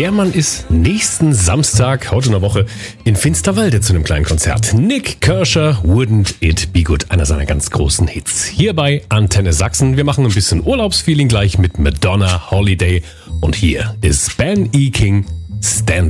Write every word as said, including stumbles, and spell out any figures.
Der Mann ist nächsten Samstag, heute in der Woche, in Finsterwalde zu einem kleinen Konzert. Nik Kershaw, Wouldn't It Be Good, einer seiner ganz großen Hits. Hier bei Antenne Sachsen. Wir machen ein bisschen Urlaubsfeeling gleich mit Madonna Holiday. Und hier ist Ben E. King, Stand